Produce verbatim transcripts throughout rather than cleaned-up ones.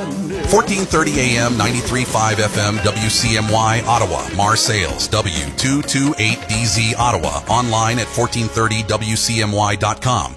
fourteen thirty A M, ninety-three point five F M, W C M Y, Ottawa. Marseilles, W two twenty-eight D Z, Ottawa. Online at fourteen thirty W C M Y dot com.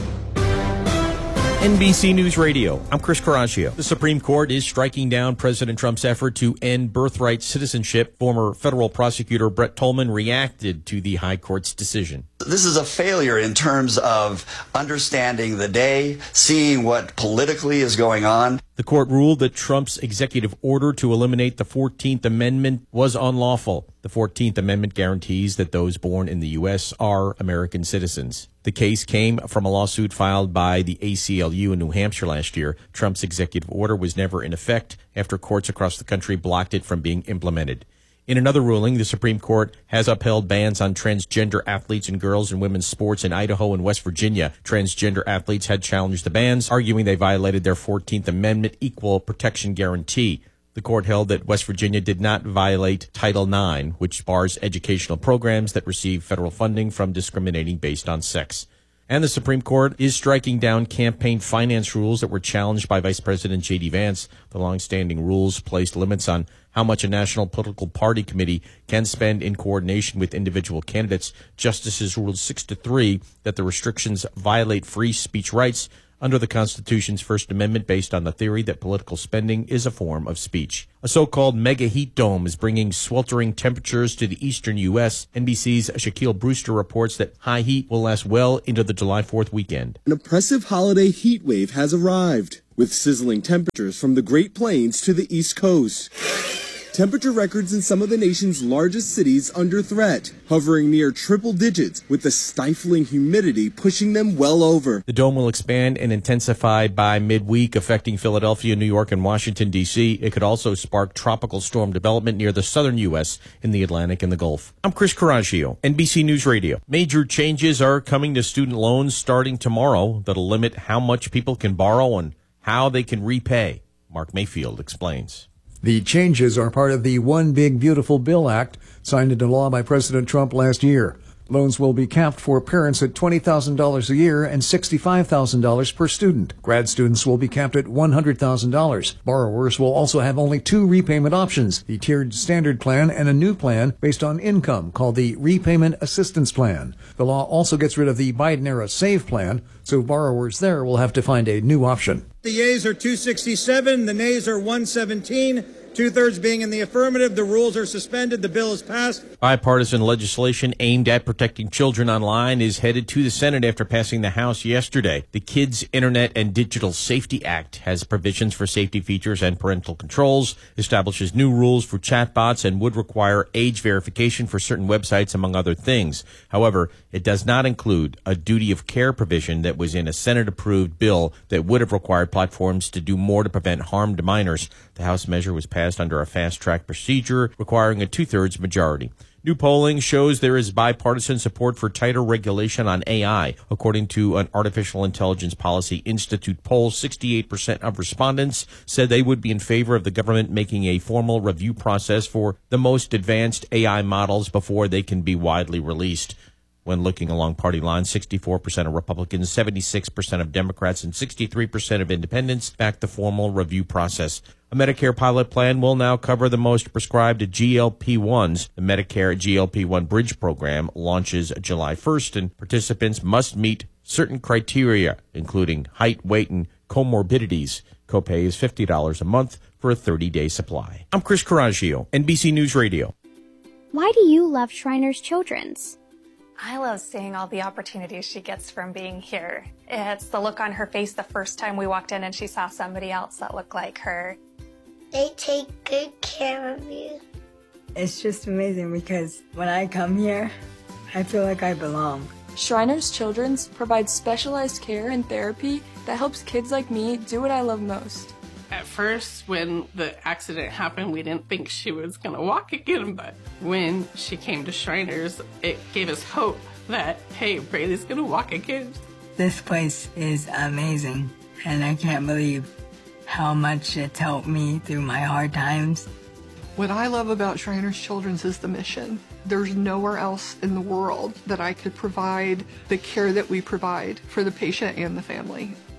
N B C News Radio, I'm Chris Caraccio. The Supreme Court is striking down President Trump's effort to end birthright citizenship. Former federal prosecutor Brett Tolman reacted to the High Court's decision. This is a failure in terms of understanding the day, seeing what politically is going on. The court ruled that Trump's executive order to eliminate the fourteenth Amendment was unlawful. The fourteenth Amendment guarantees that those born in the U S are American citizens. The case came from a lawsuit filed by the A C L U in New Hampshire last year. Trump's executive order was never in effect after courts across the country blocked it from being implemented. In another ruling, the Supreme Court has upheld bans on transgender athletes and girls in women's sports in Idaho and West Virginia. Transgender athletes had challenged the bans, arguing they violated their fourteenth Amendment equal protection guarantee. The court held that West Virginia did not violate Title nine, which bars educational programs that receive federal funding from discriminating based on sex. And the Supreme Court is striking down campaign finance rules that were challenged by Vice President J D. Vance. The longstanding rules placed limits on how much a national political party committee can spend in coordination with individual candidates. Justices ruled six to three that the restrictions violate free speech rights under the Constitution's First Amendment based on the theory that political spending is a form of speech. A so-called mega heat dome is bringing sweltering temperatures to the eastern U S. N B C's Shaquille Brewster reports that high heat will last well into the July fourth weekend. An oppressive holiday heat wave has arrived, with sizzling temperatures from the Great Plains to the East Coast. Temperature records in some of the nation's largest cities under threat, hovering near triple digits, with the stifling humidity pushing them well over. The dome will expand and intensify by midweek, affecting Philadelphia, New York, and Washington, D C. It could also spark tropical storm development near the southern U S in the Atlantic and the Gulf. I'm Chris Caraccio, N B C News Radio. Major changes are coming to student loans starting tomorrow that'll limit how much people can borrow and how they can repay. Mark Mayfield explains. The changes are part of the One Big Beautiful Bill Act signed into law by President Trump last year. Loans will be capped for parents at twenty thousand dollars a year and sixty-five thousand dollars per student. Grad students will be capped at one hundred thousand dollars. Borrowers will also have only two repayment options, the tiered standard plan and a new plan based on income called the Repayment Assistance Plan. The law also gets rid of the Biden-era SAVE plan, so borrowers there will have to find a new option. The yeas are two sixty-seven, the nays are one seventeen. Two-thirds being in the affirmative, the rules are suspended, the bill is passed. Bipartisan legislation aimed at protecting children online is headed to the Senate after passing the House yesterday. The Kids Internet and Digital Safety Act has provisions for safety features and parental controls, establishes new rules for chatbots, and would require age verification for certain websites, among other things. However, it does not include a duty of care provision that was in a Senate-approved bill that would have required platforms to do more to prevent harm to minors. The House measure was passed under a fast-track procedure requiring a two-thirds majority. New polling shows there is bipartisan support for tighter regulation on A I. According to an Artificial Intelligence Policy Institute poll, sixty-eight percent of respondents said they would be in favor of the government making a formal review process for the most advanced A I models before they can be widely released. When looking along party lines, sixty-four percent of Republicans, seventy-six percent of Democrats, and sixty-three percent of independents back the formal review process. A Medicare pilot plan will now cover the most prescribed G L P ones. The Medicare G L P one Bridge program launches July first, and participants must meet certain criteria, including height, weight, and comorbidities. Copay is fifty dollars a month for a thirty-day supply. I'm Chris Caraccio, N B C News Radio. Why do you love Shriners Children's? I love seeing all the opportunities she gets from being here. It's the look on her face the first time we walked in and she saw somebody else that looked like her. They take good care of you. It's just amazing because when I come here, I feel like I belong. Shriners Children's provides specialized care and therapy that helps kids like me do what I love most. At first, when the accident happened, we didn't think she was going to walk again, but when she came to Shriners, it gave us hope that, hey, Braylee's going to walk again. This place is amazing, and I can't believe how much it's helped me through my hard times. What I love about Shriners Children's is the mission. There's nowhere else in the world that I could provide the care that we provide for the patient and the family.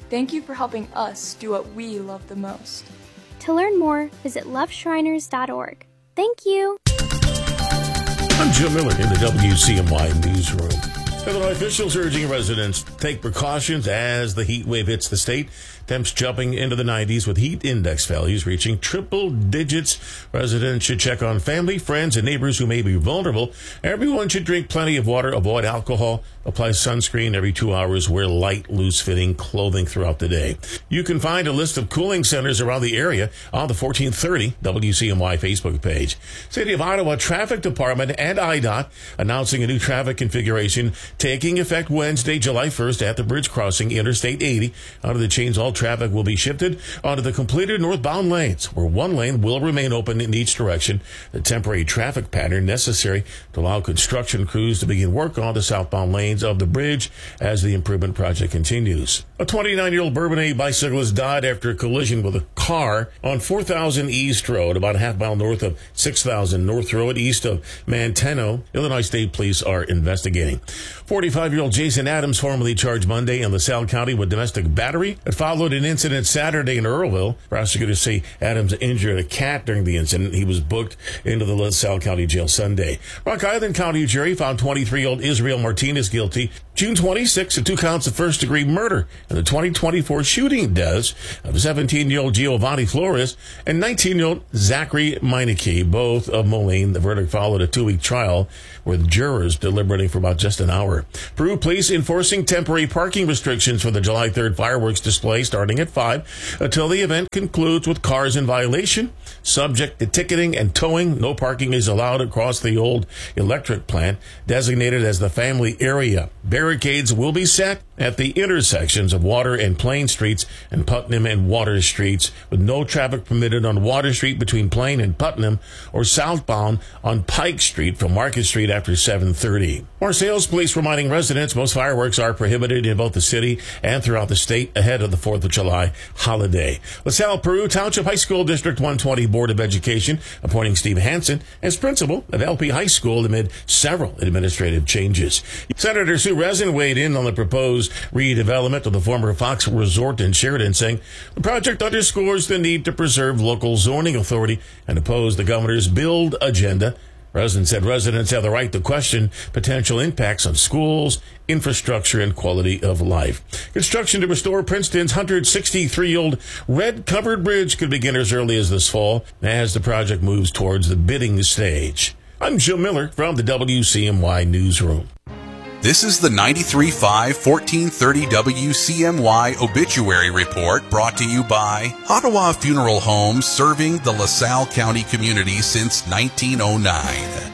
Thank you for helping us do what we love the most. To learn more, visit love shriners dot org. Thank you. I'm Jim Miller in the W C M Y newsroom. Illinois officials urging residents to take precautions as the heat wave hits the state. Temps jumping into the nineties with heat index values reaching triple digits. Residents should check on family, friends, and neighbors who may be vulnerable. Everyone should drink plenty of water, avoid alcohol, apply sunscreen every two hours, wear light, loose-fitting clothing throughout the day. You can find a list of cooling centers around the area on the fourteen thirty W C M Y Facebook page. City of Ottawa Traffic Department and I D O T announcing a new traffic configuration taking effect Wednesday, July first at the bridge crossing Interstate eighty. Under the change, all traffic will be shifted onto the completed northbound lanes, where one lane will remain open in each direction. The temporary traffic pattern necessary to allow construction crews to begin work on the southbound lanes of the bridge as the improvement project continues. A twenty-nine-year-old Bourbonnais bicyclist died after a collision with a car on four thousand East Road, about a half mile north of six thousand North Road, east of Manteno. Illinois State Police are investigating. forty-five-year-old Jason Adams, formerly charged Monday in LaSalle County with domestic battery. It followed an incident Saturday in Earlville. Prosecutors say Adams injured a cat during the incident. He was booked into the LaSalle County Jail Sunday. Rock Island County jury found twenty-three-year-old Israel Martinez guilty June twenty-sixth of two counts of first-degree murder in the twenty twenty-four shooting deaths of seventeen-year-old Giovanni Flores and nineteen-year-old Zachary Meineke, both of Moline. The verdict followed a two-week trial with jurors deliberating for about just an hour. Peru police enforcing temporary parking restrictions for the July third fireworks display starting at five until the event concludes with cars in violation. Subject to ticketing and towing, no parking is allowed across the old electric plant designated as the family area. Barricades will be set at the intersections of Water and Plain Streets and Putnam and Water Streets, with no traffic permitted on Water Street between Plain and Putnam or southbound on Pike Street from Market Street after seven thirty. Marseilles police reminding residents most fireworks are prohibited in both the city and throughout the state ahead of the fourth of July holiday. LaSalle, Peru Township High School District one twenty Board of Education appointing Steve Hansen as principal of L P High School amid several administrative changes. Senator Sue Rezin weighed in on the proposed redevelopment of the former Fox Resort in Sheridan, saying the project underscores the need to preserve local zoning authority and oppose the governor's build agenda. Rezin said residents have the right to question potential impacts on schools, infrastructure, and quality of life. Construction to restore Princeton's one hundred sixty-three-year-old red-covered bridge could begin as early as this fall as the project moves towards the bidding stage. I'm Jim Miller from the W C M Y Newsroom. This is the ninety-three point five, fourteen thirty W C M Y Obituary Report, brought to you by Ottawa Funeral Homes, serving the LaSalle County community since nineteen oh nine.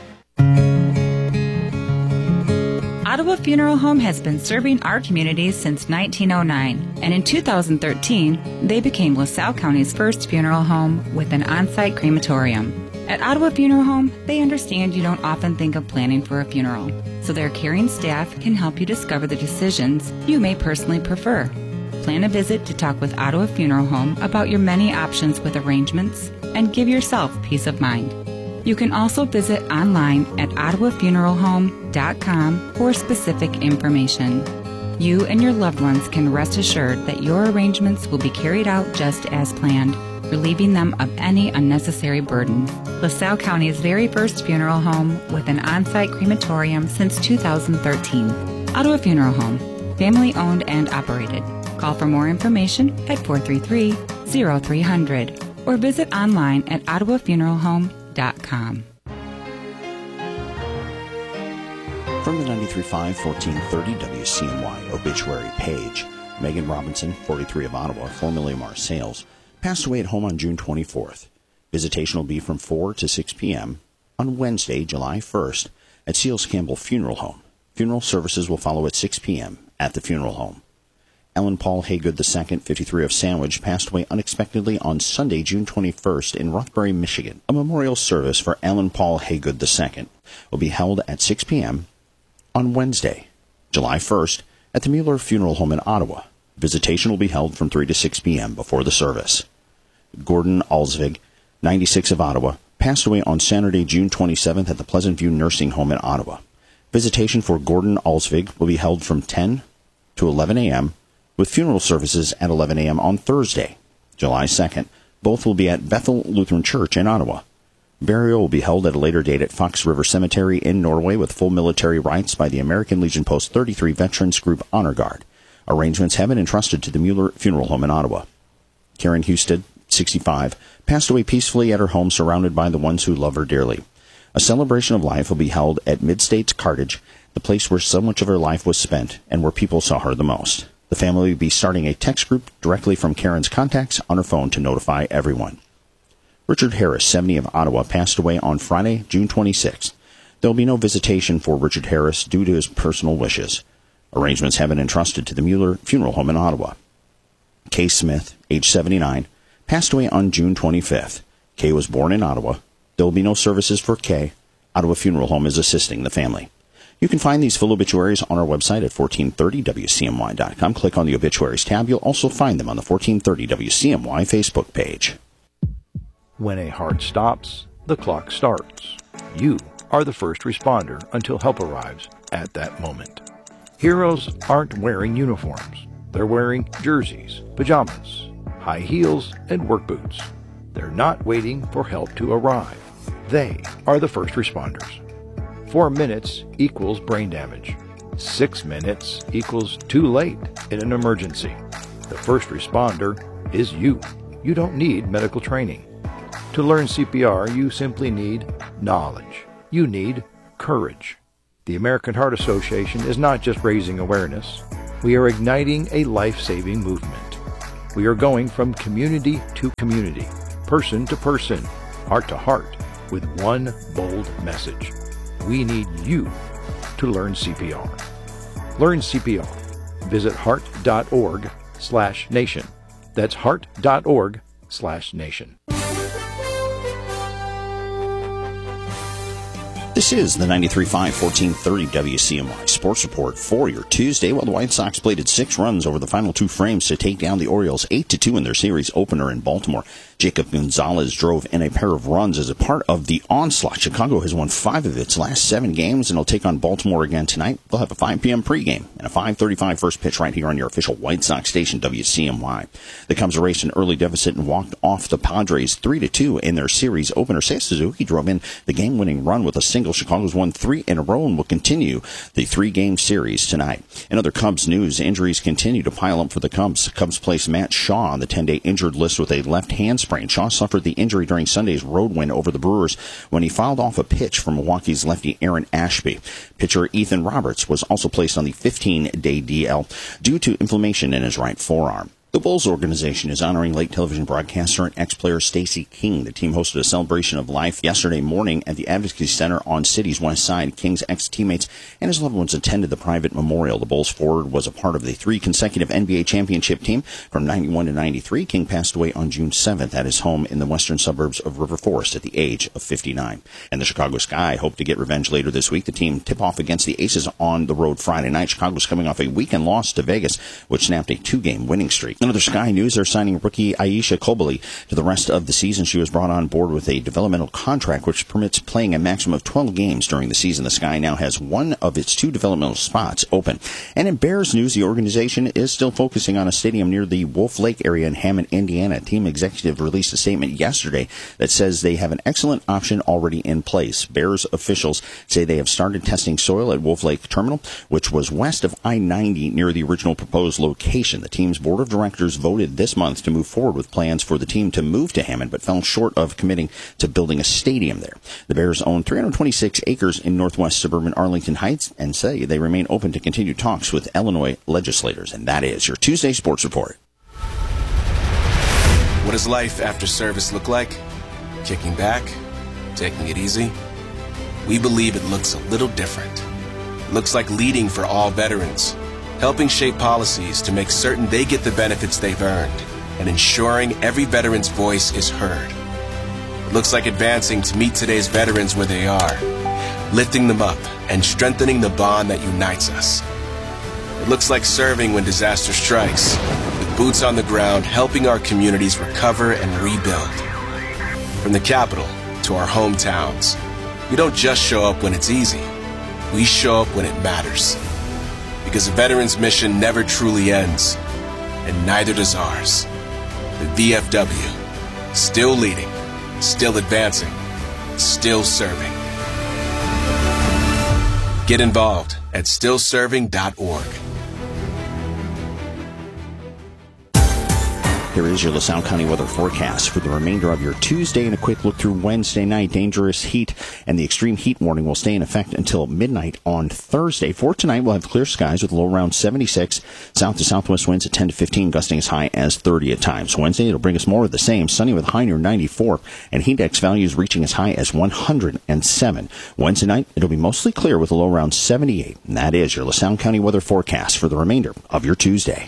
Ottawa Funeral Home has been serving our community since nineteen oh nine, and in two thousand thirteen, they became LaSalle County's first funeral home with an on-site crematorium. At Ottawa Funeral Home, they understand you don't often think of planning for a funeral, so their caring staff can help you discover the decisions you may personally prefer. Plan a visit to talk with Ottawa Funeral Home about your many options with arrangements and give yourself peace of mind. You can also visit online at ottawa funeral home dot com for specific information. You and your loved ones can rest assured that your arrangements will be carried out just as planned, relieving them of any unnecessary burden. LaSalle County's very first funeral home with an on-site crematorium since two thousand thirteen. Ottawa Funeral Home, family owned and operated. Call for more information at four three three, zero three zero zero or visit online at ottawa funeral home dot com. From the ninety-three point five, fourteen thirty W C M Y obituary page, Megan Robinson, forty-three of Ottawa, formerly Marseilles, passed away at home on June twenty-fourth. Visitation will be from four to six p.m. on Wednesday, July first, at Seals Campbell Funeral Home. Funeral services will follow at six p.m. at the funeral home. Ellen Paul Haygood the second, fifty-three of Sandwich, passed away unexpectedly on Sunday, June twenty-first in Roxbury, Michigan. A memorial service for Ellen Paul Haygood the second will be held at six p.m. on Wednesday, July first, at the Mueller Funeral Home in Ottawa. Visitation will be held from three to six p.m. before the service. Gordon Alsvig, ninety-six of Ottawa, passed away on Saturday, June twenty-seventh at the Pleasant View Nursing Home in Ottawa. Visitation for Gordon Alsvig will be held from ten to eleven a.m. with funeral services at eleven a.m. on Thursday, July second. Both will be at Bethel Lutheran Church in Ottawa. Burial will be held at a later date at Fox River Cemetery in Norway with full military rites by the American Legion Post thirty-three Veterans Group Honor Guard. Arrangements have been entrusted to the Mueller Funeral Home in Ottawa. Karen Husted, sixty-five, passed away peacefully at her home surrounded by the ones who love her dearly. A celebration of life will be held at Mid-States Cartage, the place where so much of her life was spent and where people saw her the most. The family will be starting a text group directly from Karen's contacts on her phone to notify everyone. Richard Harris, seventy, of Ottawa, passed away on Friday, June twenty-sixth. There will be no visitation for Richard Harris due to his personal wishes. Arrangements have been entrusted to the Mueller Funeral Home in Ottawa. Kay Smith, age seventy-nine, passed away on June twenty-fifth. Kay was born in Ottawa. There will be no services for Kay. Ottawa Funeral Home is assisting the family. You can find these full obituaries on our website at fourteen thirty W C M Y dot com. Click on the Obituaries tab. You'll also find them on the fourteen thirty W C M Y Facebook page. When a heart stops, the clock starts. You are the first responder until help arrives at that moment. Heroes aren't wearing uniforms. They're wearing jerseys, pajamas, high heels, and work boots. They're not waiting for help to arrive. They are the first responders. Four minutes equals brain damage. Six minutes equals too late in an emergency. The first responder is you. You don't need medical training. To learn C P R, you simply need knowledge. You need courage. The American Heart Association is not just raising awareness. We are igniting a life-saving movement. We are going from community to community, person to person, heart to heart, with one bold message. We need you to learn C P R. Learn C P R. Visit heart.org slash nation. That's heart.org slash nation. This is the ninety-three point five, fourteen thirty W C M Y Sports Report for your Tuesday. Well, the White Sox bladed six runs over the final two frames to take down the Orioles eight to two in their series opener in Baltimore. Jacob Gonzalez drove in a pair of runs as a part of the onslaught. Chicago has won five of its last seven games and will take on Baltimore again tonight. They'll have a five p.m. pregame and a five thirty-five first pitch right here on your official White Sox station, W C M Y. The Cubs erased an early deficit and walked off the Padres three to two in their series opener. Seiya Suzuki drove in the game-winning run with a single. Chicago's won three in a row and will continue the three-game series tonight. In other Cubs news, injuries continue to pile up for the Cubs. Cubs placed Matt Shaw on the ten-day injured list with a left hand sprain. Shaw suffered the injury during Sunday's road win over the Brewers when he fouled off a pitch from Milwaukee's lefty Aaron Ashby. Pitcher Ethan Roberts was also placed on the fifteen-day D L due to inflammation in his right forearm. The Bulls organization is honoring late television broadcaster and ex-player Stacey King. The team hosted a celebration of life yesterday morning at the Advocacy Center on City's West Side. King's ex-teammates and his loved ones attended the private memorial. The Bulls forward was a part of the three consecutive N B A championship team from ninety-one to ninety-three. King passed away on June seventh at his home in the western suburbs of River Forest at the age of fifty-nine. And the Chicago Sky hope to get revenge later this week. The team tip off against the Aces on the road Friday night. Chicago's coming off a weekend loss to Vegas, which snapped a two-game winning streak. Another Sky news, they're signing rookie Aisha Kobali to the rest of the season. She was brought on board with a developmental contract which permits playing a maximum of twelve games during the season. The Sky now has one of its two developmental spots open. And in Bears news, the organization is still focusing on a stadium near the Wolf Lake area in Hammond, Indiana. Team executive released a statement yesterday that says they have an excellent option already in place. Bears officials say they have started testing soil at Wolf Lake Terminal, which was west of I ninety near the original proposed location. The team's board of directors voted this month to move forward with plans for the team to move to Hammond, but fell short of committing to building a stadium there. The Bears own three hundred twenty-six acres in northwest suburban Arlington Heights and say they remain open to continued talks with Illinois legislators. And that is your Tuesday Sports Report. What does life after service look like? Kicking back? Taking it easy? We believe it looks a little different. It looks like leading for all veterans, helping shape policies to make certain they get the benefits they've earned, and ensuring every veteran's voice is heard. It looks like advancing to meet today's veterans where they are, lifting them up and strengthening the bond that unites us. It looks like serving when disaster strikes, with boots on the ground helping our communities recover and rebuild. From the capital to our hometowns, we don't just show up when it's easy, we show up when it matters. Because a veteran's mission never truly ends. and neither does ours. The V F W, still leading, still advancing, still serving. Get involved at still serving dot org. Here is your LaSalle County weather forecast for the remainder of your Tuesday and a quick look through Wednesday night. Dangerous heat and the extreme heat warning will stay in effect until midnight on Thursday. For tonight, we'll have clear skies with a low around seventy-six. South to southwest winds at ten to fifteen, gusting as high as thirty at times. Wednesday, it'll bring us more of the same. Sunny with a high near ninety-four and heat index values reaching as high as one hundred seven. Wednesday night, it'll be mostly clear with a low around seventy-eight. And that is your LaSalle County weather forecast for the remainder of your Tuesday.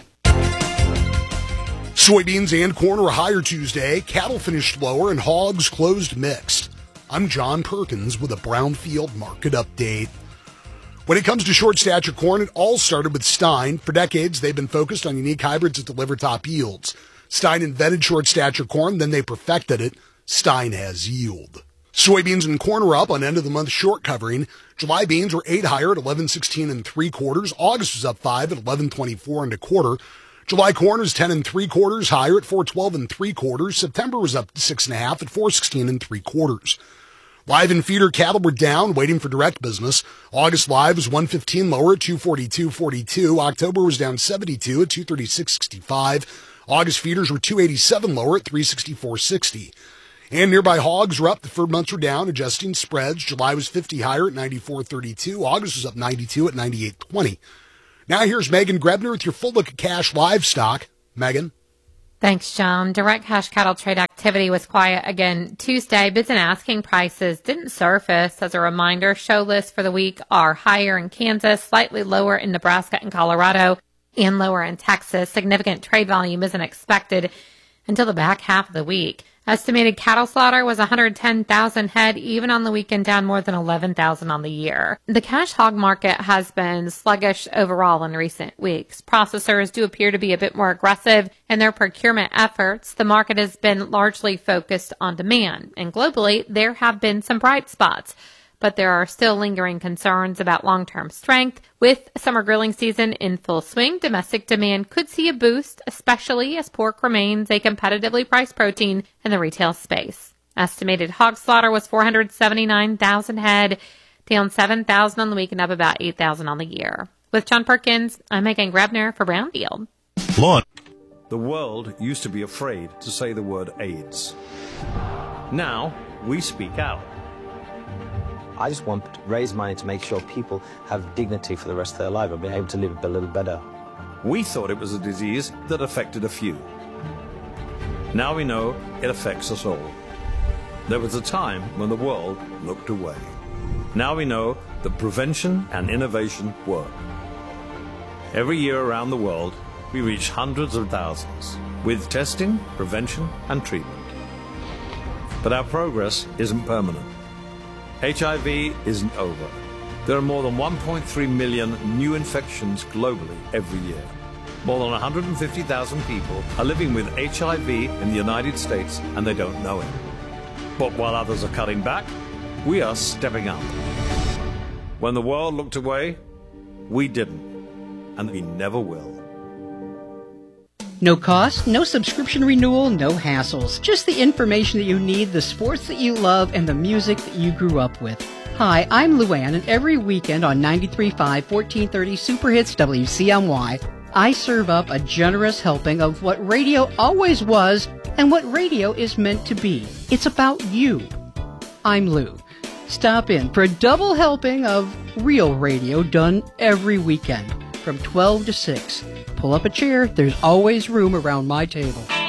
Soybeans and corn are higher Tuesday. Cattle finished lower and hogs closed mixed. I'm John Perkins with a Brownfield market update. When it comes to short stature corn, it all started with Stein. For decades, they've been focused on unique hybrids that deliver top yields. Stein invented short stature corn, then they perfected it. Stein has yield. Soybeans and corn are up on end of the month short covering. July beans were eight higher at eleven sixteen and three quarters. August was up five at eleven twenty-four and a quarter. July corn was ten and three quarters higher at four twelve and three quarters. September was up six and a half at four sixteen and three quarters. Live and feeder cattle were down, waiting for direct business. August live was one fifteen lower at two forty-two forty-two. October was down seventy-two at two thirty-six sixty-five. August feeders were two eighty-seven lower at three sixty-four sixty. And nearby hogs were up. The third months were down, adjusting spreads. July was fifty higher at ninety-four thirty-two. August was up ninety-two at ninety-eight twenty. Now here's Megan Grebner with your full look at cash livestock. Megan. Thanks, John. Direct cash cattle trade activity was quiet again Tuesday. Bids and asking prices didn't surface. As a reminder, show lists for the week are higher in Kansas, slightly lower in Nebraska and Colorado, and lower in Texas. Significant trade volume isn't expected until the back half of the week. Estimated cattle slaughter was one hundred ten thousand head, even on the weekend, down more than eleven thousand on the year. The cash hog market has been sluggish overall in recent weeks. Processors do appear to be a bit more aggressive in their procurement efforts. The market has been largely focused on demand, and globally, there have been some bright spots. But there are still lingering concerns about long-term strength. With summer grilling season in full swing, domestic demand could see a boost, especially as pork remains a competitively priced protein in the retail space. Estimated hog slaughter was four hundred seventy-nine thousand head, down seven thousand on the week and up about eight thousand on the year. With John Perkins, I'm Megan Grebner for Brownfield. Lawn. The world used to be afraid to say the word AIDS. Now we speak out. I just want to raise money to make sure people have dignity for the rest of their life and be able to live a little better. We thought it was a disease that affected a few. Now we know it affects us all. There was a time when the world looked away. Now we know that prevention and innovation work. Every year around the world, we reach hundreds of thousands with testing, prevention, and treatment. But our progress isn't permanent. H I V isn't over. There are more than one point three million new infections globally every year. More than one hundred fifty thousand people are living with H I V in the United States and they don't know it. But while others are cutting back, we are stepping up. When the world looked away, we didn't, and we never will. No cost, no subscription renewal, no hassles. Just the information that you need, the sports that you love, and the music that you grew up with. Hi, I'm Luann, and every weekend on ninety-three point five, fourteen thirty Super Hits W C M Y, I serve up a generous helping of what radio always was and what radio is meant to be. It's about you. I'm Lou. Stop in for a double helping of real radio done every weekend from twelve to six. Pull up a chair. There's always room around my table.